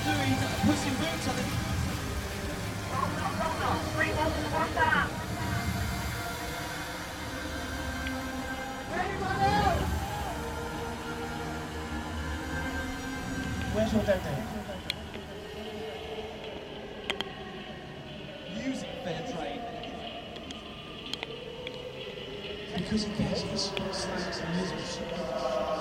doing Puss in Boots, I think. Where's your dad then? Music fair trade. Because he gets his slacks and lizards.